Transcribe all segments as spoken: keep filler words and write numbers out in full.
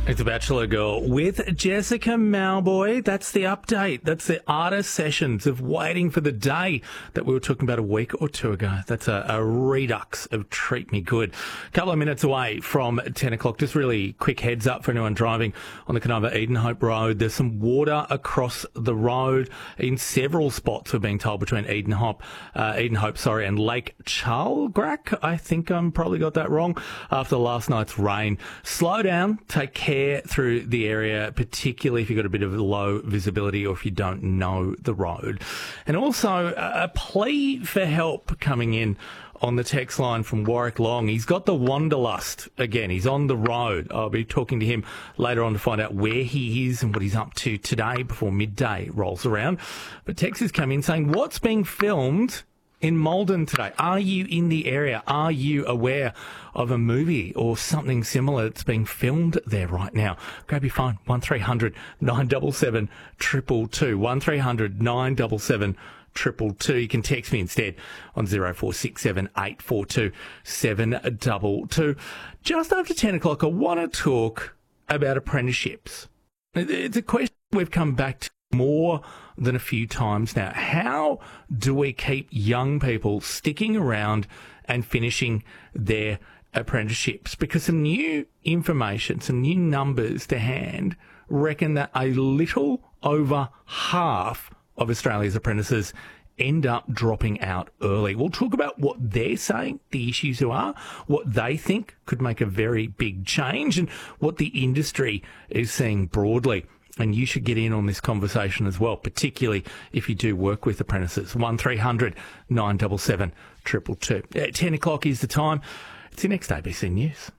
It's a Bachelor Girl with Jessica Mauboy. That's the update. That's the artist sessions of waiting for the day that we were talking about a week or two ago. That's a, a redux of Treat Me Good. A couple of minutes away from ten o'clock. Just really quick heads up for anyone driving on the Canova Edenhope Road. There's some water across the road in several spots, we're being told, between Edenhope, uh, Edenhope, sorry, and Lake Chalgrac. I think I'm probably got that wrong after last night's rain. Slow down, take care through the area, particularly if you've got a bit of low visibility or if you don't know the road. And also a plea for help coming in on the text line from Warwick Long. He's got the wanderlust again. He's on the road. I'll be talking to him later on to find out where he is and what he's up to today before midday rolls around. But text has come in saying, what's being filmed in Maldon today? Are you in the area? Are you aware of a movie or something similar that's being filmed there right now? Grab your phone, one three hundred nine seven seven two two two, one three hundred nine seven seven two two two. You can text me instead on zero four six seven eight four two seven two two. Just after ten o'clock, I want to talk about apprenticeships. It's a question we've come back to more than a few times now. How do we keep young people sticking around and finishing their apprenticeships? Because some new information, some new numbers to hand reckon that a little over half of Australia's apprentices end up dropping out early. We'll talk about what they're saying, the issues who are, what they think could make a very big change, and what the industry is seeing broadly. And you should get in on this conversation as well, particularly if you do work with apprentices. one three hundred nine seven seven two two two. At ten o'clock is the time. It's your next A B C News.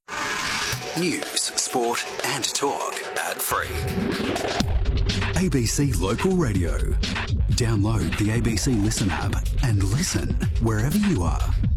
News, sport and talk. Ad-free. A B C Local Radio. Download the A B C Listen app and listen wherever you are.